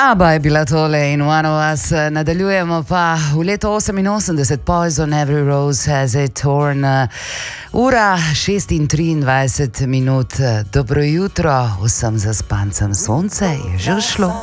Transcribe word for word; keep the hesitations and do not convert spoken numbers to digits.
Aba je bila tole in One of Us. Nadaljujemo pa v letu oseminosemdeset, Poison Every Rose Has a Thorn. Ura šest in triindvajset minut. Dobro jutro vsem zaspancem, sonce je že šlo.